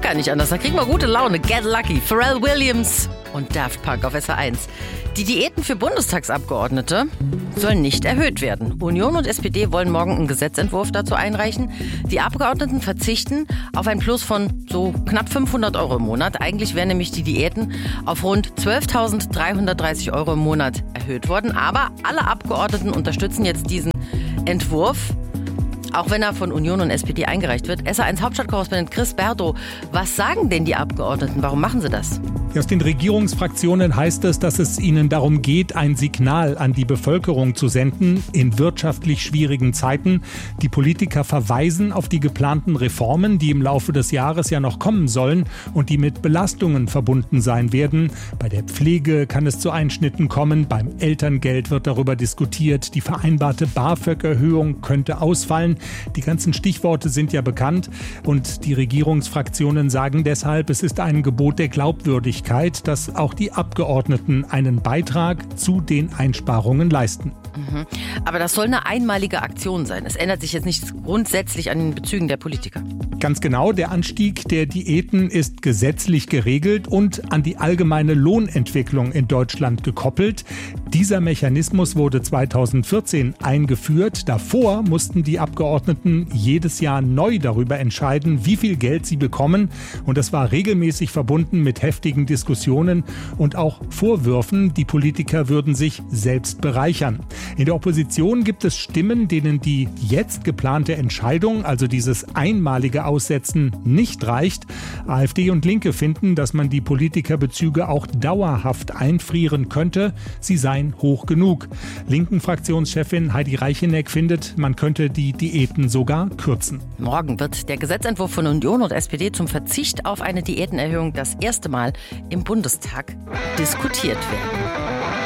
gar nicht anders. Da kriegen wir gute Laune. Get Lucky, Pharrell Williams und Daft Punk auf SR1. Die Diäten für Bundestagsabgeordnete sollen nicht erhöht werden. Union und SPD wollen morgen einen Gesetzentwurf dazu einreichen. Die Abgeordneten verzichten auf ein Plus von so knapp 500 Euro im Monat. Eigentlich wären nämlich die Diäten auf rund 12.330 Euro im Monat erhöht worden. Aber alle Abgeordneten unterstützen jetzt diesen Entwurf, auch wenn er von Union und SPD eingereicht wird. SR1 Hauptstadtkorrespondent Chris Berto, was sagen denn die Abgeordneten? Warum machen sie das? Aus den Regierungsfraktionen heißt es, dass es ihnen darum geht, ein Signal an die Bevölkerung zu senden in wirtschaftlich schwierigen Zeiten. Die Politiker verweisen auf die geplanten Reformen, die im Laufe des Jahres ja noch kommen sollen und die mit Belastungen verbunden sein werden. Bei der Pflege kann es zu Einschnitten kommen, beim Elterngeld wird darüber diskutiert, die vereinbarte BAföG-Erhöhung könnte ausfallen. Die ganzen Stichworte sind ja bekannt und die Regierungsfraktionen sagen deshalb, es ist ein Gebot der Glaubwürdigkeit, dass auch die Abgeordneten einen Beitrag zu den Einsparungen leisten. Aber das soll eine einmalige Aktion sein. Es ändert sich jetzt nichts grundsätzlich an den Bezügen der Politiker. Ganz genau, der Anstieg der Diäten ist gesetzlich geregelt und an die allgemeine Lohnentwicklung in Deutschland gekoppelt. Dieser Mechanismus wurde 2014 eingeführt. Davor mussten die Abgeordneten jedes Jahr neu darüber entscheiden, wie viel Geld sie bekommen. Und das war regelmäßig verbunden mit heftigen Diskussionen und auch Vorwürfen, die Politiker würden sich selbst bereichern. In der Opposition gibt es Stimmen, denen die jetzt geplante Entscheidung, also dieses einmalige Aussetzen, nicht reicht. AfD und Linke finden, dass man die Politikerbezüge auch dauerhaft einfrieren könnte. Sie seien hoch genug. Linken Fraktionschefin Heidi Reicheneck findet, man könnte die Diäten sogar kürzen. Morgen wird der Gesetzentwurf von Union und SPD zum Verzicht auf eine Diätenerhöhung das erste Mal im Bundestag diskutiert werden.